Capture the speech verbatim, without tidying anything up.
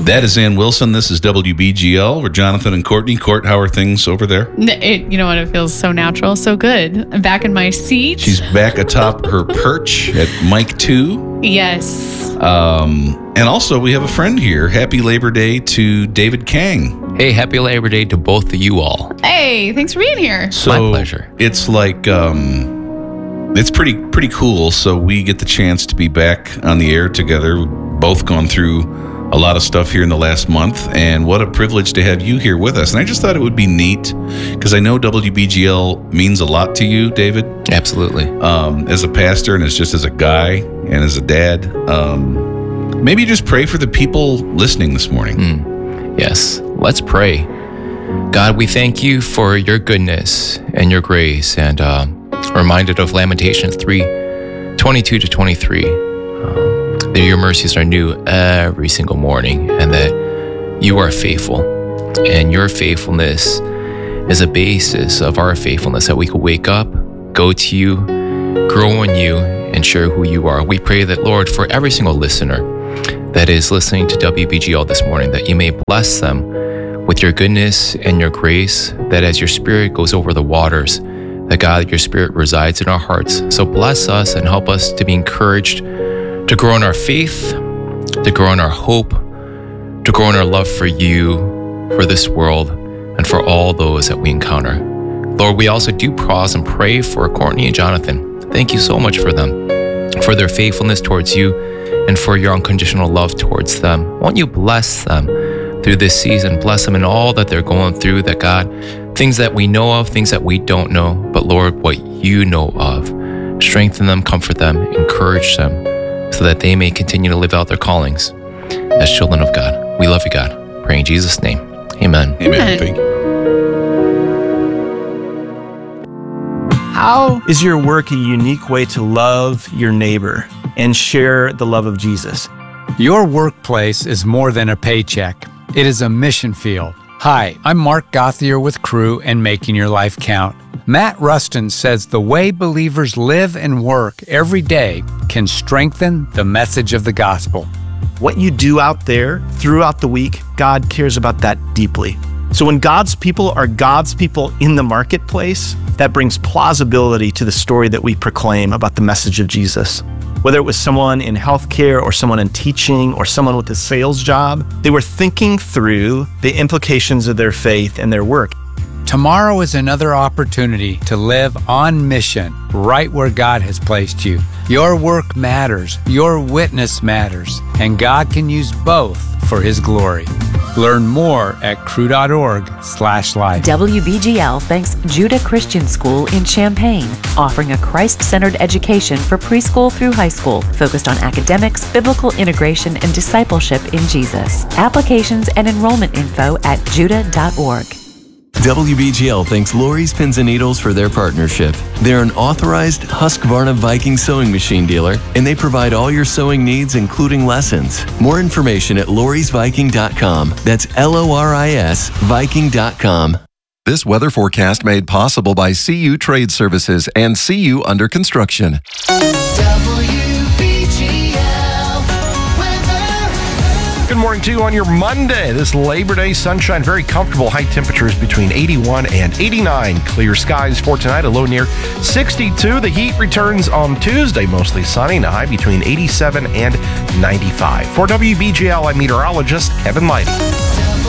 That is Ann Wilson. This is W B G L. We're Jonathan and Courtney. Court, how are things over there? It, you know what? It feels so natural, so good. I'm back in my seat. She's back atop her perch at Mic two. Yes. Um, and also, we have a friend here. Happy Labor Day to David Kang. Hey, happy Labor Day to both of you all. Hey, thanks for being here. So My pleasure. It's like, um, it's pretty pretty cool. So we get the chance to be back on the air together. We've both gone through a lot of stuff here in the last month, and what a privilege to have you here with us. And I just thought it would be neat, because I know W B G L means a lot to you, David. Absolutely. Um, as a pastor and as just as a guy and as a dad. Um, maybe just pray for the people listening this morning. Mm. Yes, let's pray. God, we thank you for your goodness and your grace, and uh, reminded of Lamentations three, twenty-two to twenty-three. Um, that your mercies are new every single morning, and that you are faithful, and your faithfulness is a basis of our faithfulness, that we could wake up, go to you, grow in you, and share who you are. We pray that, Lord, for every single listener that is listening to W B G L this morning, that you may bless them with your goodness and your grace, that as your spirit goes over the waters, that God, your spirit resides in our hearts. So bless us and help us to be encouraged, to grow in our faith, to grow in our hope, to grow in our love for you, for this world, and for all those that we encounter. Lord, we also do pause and pray for Courtney and Jonathan. Thank you so much for them, for their faithfulness towards you, and for your unconditional love towards them. Won't you bless them through this season? Bless them in all that they're going through, that God, things that we know of, things that we don't know, but Lord, what you know of. Strengthen them, comfort them, encourage them, so that they may continue to live out their callings as children of God. We love you, God. Pray in Jesus' name. Amen. Amen. Amen. Thank you. How is your work a unique way to love your neighbor and share the love of Jesus? Your workplace is more than a paycheck. It is a mission field. Hi, I'm Mark Gothier with Crew and Making Your Life Count. Matt Rustin says the way believers live and work every day can strengthen the message of the gospel. What you do out there throughout the week, God cares about that deeply. So when God's people are God's people in the marketplace, that brings plausibility to the story that we proclaim about the message of Jesus. Whether it was someone in healthcare or someone in teaching or someone with a sales job, they were thinking through the implications of their faith and their work. Tomorrow is another opportunity to live on mission right where God has placed you. Your work matters, your witness matters, and God can use both for His glory. Learn more at crew.org slash life. W B G L thanks Judah Christian School in Champaign, offering a Christ-centered education for preschool through high school, focused on academics, biblical integration, and discipleship in Jesus. Applications and enrollment info at judah dot org. W B G L thanks Lori's Pins and Needles for their partnership. They're an authorized Husqvarna Viking sewing machine dealer, and they provide all your sewing needs, including lessons. More information at loris viking dot com. That's L O R I S Viking dot com. This weather forecast made possible by C U Trade Services and C U Under Construction. Good morning to you on your Monday. This Labor Day sunshine, very comfortable. High temperatures between eighty-one and eighty-nine. Clear skies for tonight, a low near sixty-two. The heat returns on Tuesday, mostly sunny, and a high between eighty-seven and ninety-five. For W B G L, I'm meteorologist Kevin Lighty.